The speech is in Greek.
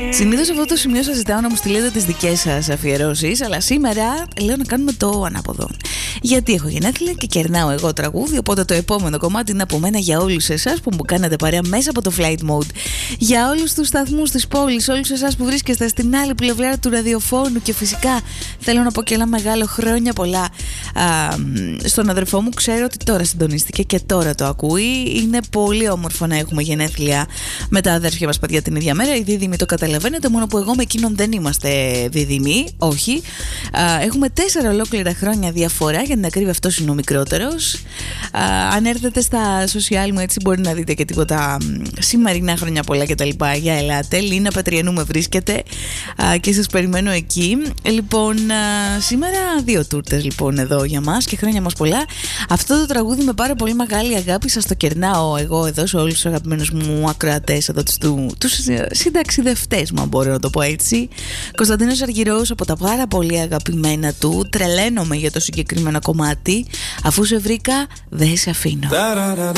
Συνήθως αυτό το σημείο σας ζητάω να μου στείλετε τις δικές σας αφιερώσεις, αλλά σήμερα λέω να κάνουμε το ανάποδο. Γιατί έχω γενέθλια και κερνάω εγώ τραγούδι, οπότε το επόμενο κομμάτι είναι από μένα για όλους εσάς που μου κάνατε παρέα μέσα από το Flight Mode. Για όλους τους σταθμούς της πόλης, όλους εσάς που βρίσκεστε στην άλλη πλευρά του ραδιοφώνου και φυσικά θέλω να πω και ένα μεγάλο χρόνια πολλά στον αδερφό μου. Ξέρω ότι τώρα συντονίστηκε και τώρα το ακούει. Είναι πολύ όμορφο να έχουμε γενέθλια με τα αδέρφια μας παιδιά την ίδια μέρα. Οι δίδυμοι το καταλαβαίνετε, μόνο που εγώ με εκείνον δεν είμαστε δίδυμοι, όχι. Έχουμε 4 ολόκληρα χρόνια διαφορά, για την ακρίβεια αυτός είναι ο μικρότερος. Αν έρθετε στα social μου έτσι μπορεί να δείτε και τίποτα σημερινά χρόνια πολλά και τα λοιπά. Για ελάτε, Λίνα Πετριανού με βρίσκεται και σας περιμένω εκεί. Λοιπόν, σήμερα 2 τούρτες λοιπόν εδώ για μας και χρόνια μας πολλά. Αυτό το τραγούδι με πάρα πολύ μεγάλη αγάπη σας το κερνάω εγώ εδώ σε όλους τους αγαπημένους μου ακροατές εδώ, τους συνταξιδευτές μου, αν μπορώ να το πω έτσι. Κωνσταντίνος Αργυρός, από τα πάρα πολύ αγαπημένα του. Τρελαίνομαι για το συγκεκριμένο κομμάτι. Αφού σε βρήκα δεν σε αφήνω.